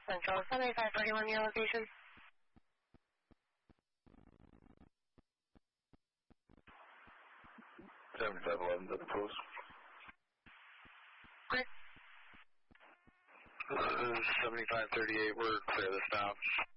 Central 7531, your location. 7511 to the post. Okay. 7538, we're clear the stop.